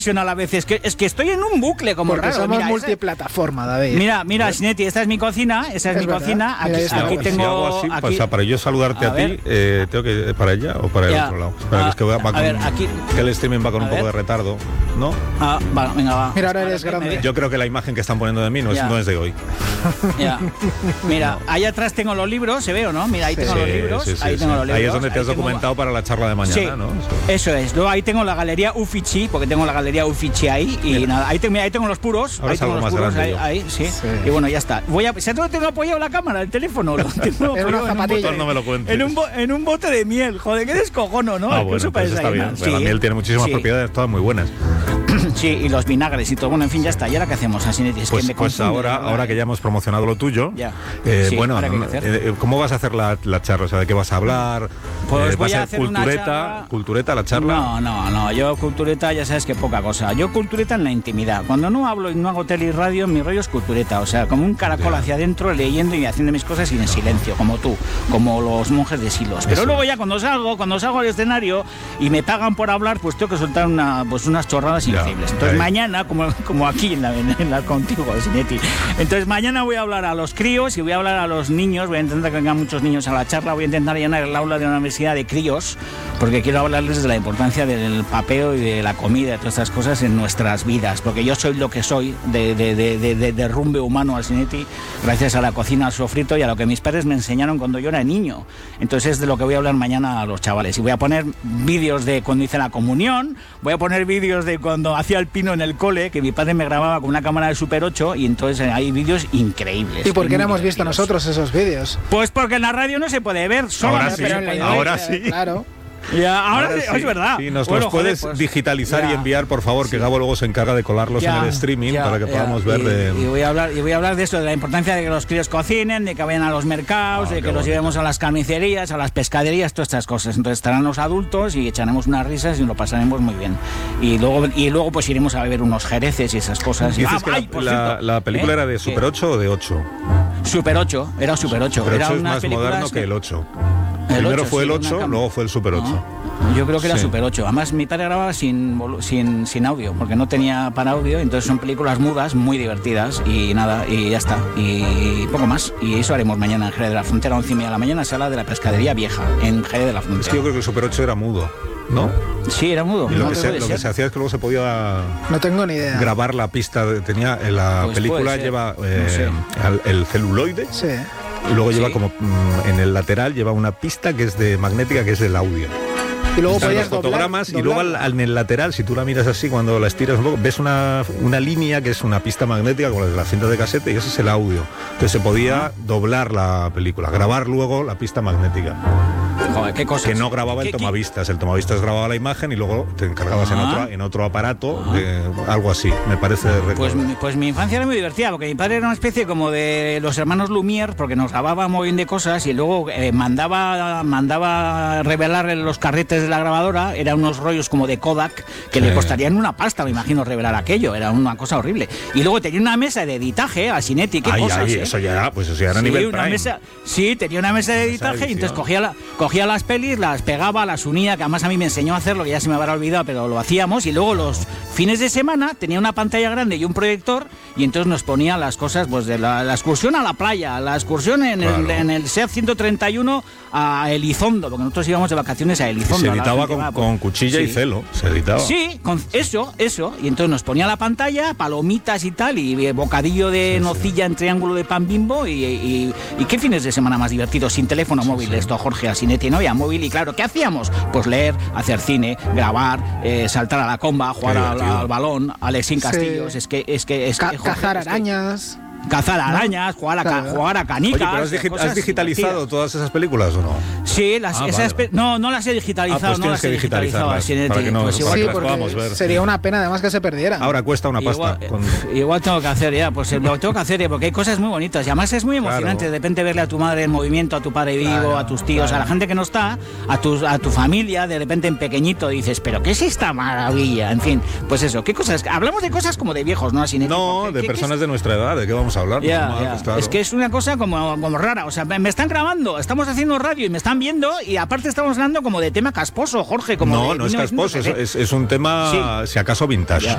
a la vez, es que estoy en un bucle como porque raro. somos multiplataforma, David. Mira, Sinetti, esta es mi cocina, cocina. Aquí tengo. Si hago así, aquí, pues, para yo saludarte a ti, tengo que ir para allá o para el otro lado. Espera, que es que va con, aquí, que el streaming va con un poco de retardo, ¿no? Vale, venga, va. Mira, ahora eres grande. Yo creo que la imagen que están poniendo de mí no es de hoy. Ya. Mira, allá atrás tengo los libros, ¿se ve o no? Mira, ahí tengo los libros. Ahí tengo los libros. Ahí es donde te has documentado para la charla de mañana, ¿no? Eso es. Luego ahí tengo la galería Uffizi, porque tengo la galería Uffizi ahí. Y nada, ahí tengo los puros. Ahora ahí tengo los puros, ahí, sí. Y bueno, ya está. ¿Sabes dónde tengo apoyado la cámara, el teléfono? Lo tengo en una zapatilla. No me lo cuentes. En un bote de miel. Joder, qué descojono, ¿no? Bueno, pues está bien. La miel tiene muchísimas propiedades, todas muy buenas. Sí, y los vinagres y todo. Bueno, en fin, ya está. ¿Y ahora qué hacemos, Asinetti? Pues ahora que ya hemos promocionado lo tuyo, bueno, ¿cómo vas a hacer la charla? O sea, ¿de qué vas a hablar? Pues ¿Va a ser cultureta la charla? No, yo cultureta ya sabes que poca cosa. Yo cultureta en la intimidad. Cuando no hablo y no hago tele y radio, mi rollo es cultureta. O sea, como un caracol hacia adentro, leyendo y haciendo mis cosas y en silencio, como tú, como los monjes de Silos. Pero luego ya cuando salgo al escenario y me pagan por hablar, pues tengo que soltar unas chorradas increíbles. Entonces mañana, como aquí en la contigo, Sinetti. Entonces mañana voy a hablar a los críos y voy a hablar a los niños. Voy a intentar que vengan muchos niños a la charla. Voy a intentar llenar el aula de una universidad de críos, porque quiero hablarles de la importancia del papeo y de la comida y todas estas cosas en nuestras vidas, porque yo soy lo que soy de derrumbe humano al Sinetti gracias a la cocina, al sofrito y a lo que mis padres me enseñaron cuando yo era niño. Entonces es de lo que voy a hablar mañana a los chavales, y voy a poner vídeos de cuando hice la comunión, voy a poner vídeos de cuando hacía el pino en el cole, que mi padre me grababa con una cámara de Super 8, y entonces hay vídeos increíbles. ¿Y por qué no hemos visto nosotros esos vídeos? Pues porque en la radio no se puede ver. Ahora sí. Claro. Ahora sí, es verdad. Sí, nos los puedes digitalizar y enviar, por favor, que Gabo luego se encarga de colarlos en el streaming para que podamos ver y voy a hablar de esto, de la importancia de que los críos cocinen, de que vayan a los mercados, de que los llevemos a las carnicerías, a las pescaderías, todas estas cosas. Entonces estarán los adultos y echaremos unas risas y lo pasaremos muy bien. Y luego pues iremos a beber unos jereces y esas cosas. ¿Dices que la película era de Super 8 o de 8? Super 8, era Super 8. Super 8 era es más moderno que el 8. Primero fue el 8, luego fue el Super 8. Yo creo que era Super 8. Además, mi padre grababa sin audio, porque no tenía para audio. Entonces son películas mudas, muy divertidas. Y nada, y ya está. Y poco más. Y eso haremos mañana en Jerez de la Frontera, 11:30 de la mañana, sala de la pescadería vieja, en Jerez de la Frontera. Es que yo creo que el Super 8 era mudo, ¿no? Sí, era mudo. Y lo que se hacía es que luego se podía... No tengo ni idea. Grabar la pista. Tenía en la película lleva el celuloide. Sí. Y luego lleva como en el lateral lleva una pista que es de magnética, que es el audio. Y luego podías fotogramas y luego en el lateral, si tú la miras así, cuando la estiras un poco, ves una línea que es una pista magnética con las cintas de casete, y ese es el audio. Entonces se podía doblar la película, grabar luego la pista magnética. Joder, qué cosas. Que no grababa el tomavistas. El tomavistas grababa la imagen y luego te encargabas en otro aparato, algo así, me parece recordar. Pues mi infancia era muy divertida, porque mi padre era una especie como de los hermanos Lumière, porque nos grababa muy bien de cosas y luego mandaba revelar los carretes de la grabadora. Eran unos rollos como de Kodak que le costarían una pasta, me imagino, revelar aquello. Era una cosa horrible. Y luego tenía una mesa de editaje a Sinetti, qué cosas. Eso ya era nivel Prime. Tenía una mesa de editaje y entonces cogía las pelis, las pegaba, las unía, que además a mí me enseñó a hacerlo, que ya se me habrá olvidado, pero lo hacíamos. Y luego los fines de semana tenía una pantalla grande y un proyector, y entonces nos ponía las cosas, pues de la excursión a la playa, la excursión en el SEAT 131 a Elizondo, porque nosotros íbamos de vacaciones a Elizondo. Se editaba con cuchilla y celo, se editaba. Sí, con eso, y entonces nos ponía la pantalla, palomitas y tal, y bocadillo de nocilla en triángulo de pan Bimbo, y qué fines de semana más divertidos, sin teléfono móvil, esto, Jorge, Asinetti, no había móvil, y claro, ¿qué hacíamos? Pues leer, hacer cine, grabar, saltar a la comba, jugar al balón, Alexín Castillos, cazar arañas. Cazar arañas, jugar a canicas. Oye, pero ¿has digitalizado todas esas películas o no? Sí, no las he digitalizado. Pues tienes que digitalizarlas para que las podamos ver. Sería una pena además que se perdieran. Ahora cuesta una pasta. Igual tengo que hacer lo tengo que hacer porque hay cosas muy bonitas y además es muy emocionante de repente verle a tu madre en movimiento, a tu padre vivo, a tus tíos, a la gente que no está, a tu familia, de repente en pequeñito dices, pero ¿qué es esta maravilla? En fin, pues eso, ¿qué cosas? Hablamos de cosas como de viejos, ¿no? No, de personas de nuestra edad, ¿de qué vamos a hablar? Pues claro. Es que es una cosa como rara, o sea, me están grabando, estamos haciendo radio y me están viendo, y aparte estamos hablando como de tema casposo, Jorge. No es casposo, es un tema, si acaso, vintage.